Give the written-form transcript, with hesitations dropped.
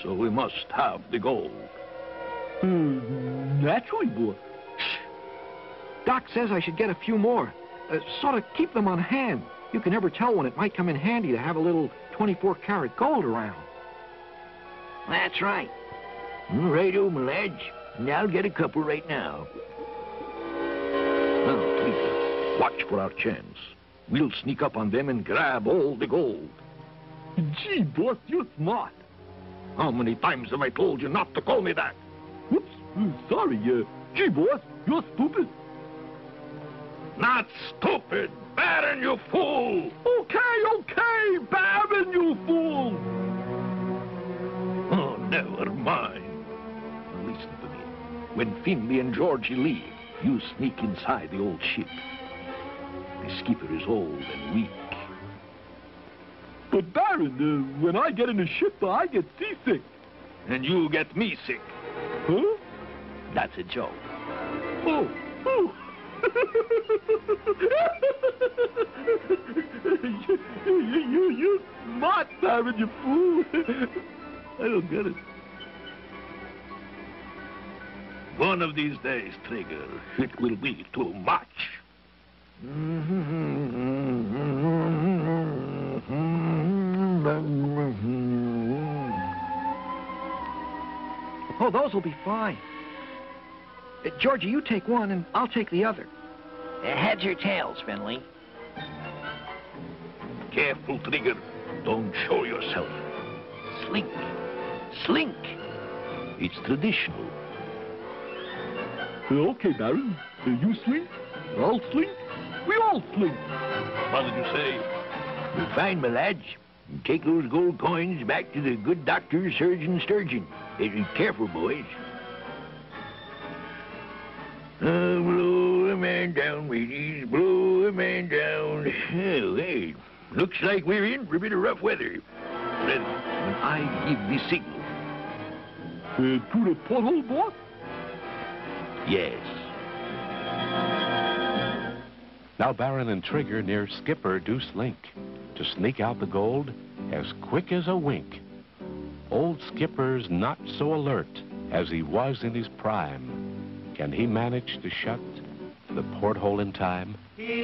so we must have the gold. Naturally, boy. Shh. Doc says I should get a few more. Sort of keep them on hand. You can never tell when it might come in handy to have a little 24-karat gold around. That's right. Righto, my lads. And I'll get a couple right now. Now, Trigger, watch for our chance. We'll sneak up on them and grab all the gold. Gee, boss, you're smart. How many times have I told you not to call me that? Whoops, sorry. Gee, boss, you're stupid. Not stupid, Baron, you fool! Okay, Baron, you fool! Oh, never mind. Listen to me. When Finley and Georgie leave, you sneak inside the old ship. The skipper is old and weak. But Baron, when I get in the ship, I get seasick. And you get me sick. Huh? That's a joke. Oh. You smart, Baron, you fool. I don't get it. One of these days, Trigger, it will be too much. Oh, those will be fine. Georgie, you take one, and I'll take the other. Heads or tails, Finley? Careful, Trigger. Don't show yourself. Slink. Slink. It's traditional. Okay, Baron. You slink, I'll slink. We all slink. What did you say? You're fine, my lads. Take those gold coins back to the good doctor, Surgeon Sturgeon. Careful, boys. Blow a man down, mateys. Blow a man down. Oh, hey. Looks like we're in for a bit of rough weather. Then, when I give the signal. To the porthole, boss? Yes. Now Baron and Trigger near Skipper do slink to sneak out the gold as quick as a wink. Old Skipper's not so alert as he was in his prime. Can he manage to shut the porthole in time?